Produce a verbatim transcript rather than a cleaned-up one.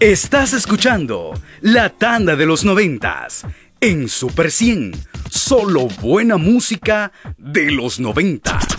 Estás escuchando La Tanda de los Noventas en Super cien. Solo buena música de los noventa.